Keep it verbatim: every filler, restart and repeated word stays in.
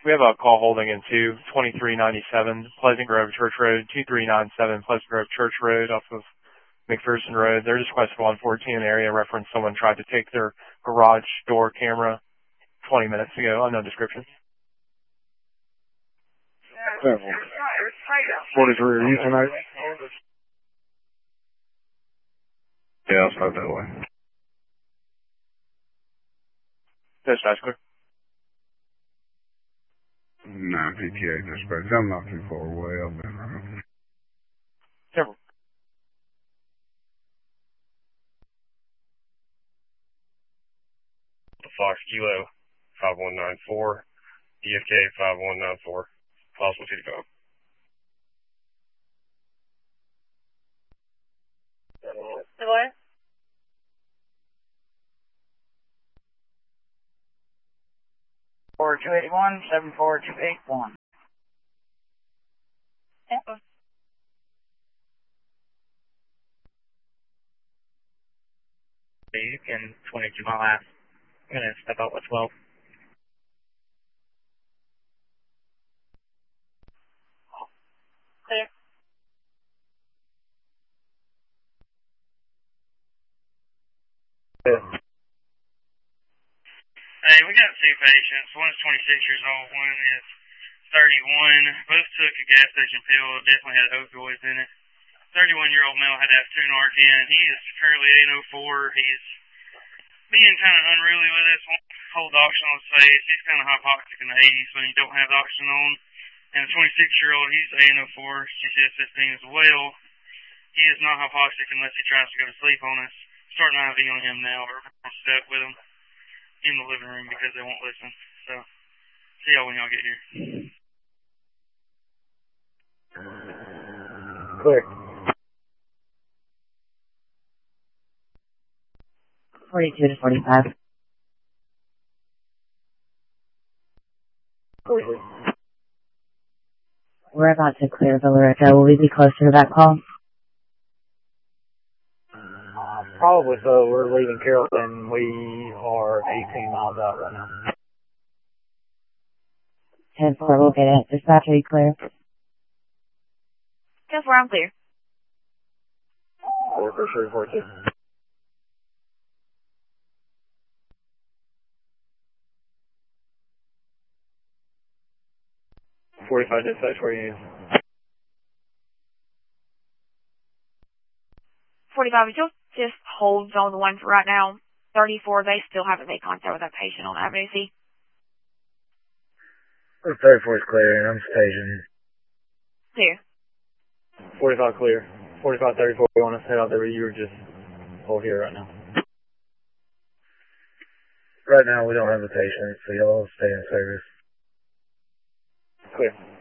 We have a call holding into twenty-three ninety-seven Pleasant Grove Church Road, two three nine seven Pleasant Grove Church Road off of McPherson Road. They're just West one fourteen area reference. Someone tried to take their garage door camera twenty minutes ago. Unknown description. forty-three, are you tonight? Yeah, I'll start that way. Dispatch clear. nine P T A dispatch. I'm not too far away. I've been around. Careful. Fox Kilo five one nine four, D F K five one nine four, possible city call. Hello? Four two eight one seven four two eight one. Yeah. You can twenty-two mile ass. I'm gonna step out with twelve. Clear. Yeah. Hey, we got two patients. One is twenty-six years old. One is thirty-one. Both took a gas station pill. Definitely had opioids in it. thirty-one-year-old male had to have two Narcan. He is currently eight oh four. He's being kind of unruly with us. Won't hold the oxygen on his face. He's kind of hypoxic in the eighties when you don't have the oxygen on. And the twenty-six-year-old, he's eight oh four. G C S fifteen as well. He is not hypoxic unless he tries to go to sleep on us. Starting I V on him now. We're stuck with him in the living room because they won't listen. So, see y'all when y'all get here. Clear. forty-two to forty-five. We're about to clear Villarica. Will we be closer to that call? Uh, probably so. We're leaving Carrollton. We are eighteen miles out right now. ten four, we'll get it. Dispatch, are you clear? ten four, I'm clear. We're for sure, four two. forty-five dispatch, where are you? forty-five, just, just hold zone one for right now. thirty-four, they still haven't made contact with that patient on Avenue C. thirty-four is clear, and I'm stationed. Clear. forty-five clear. forty-five thirty-four, we want to head out there, but you're just hold here right now. Right now, we don't have a patient, so y'all stay in service. Clear.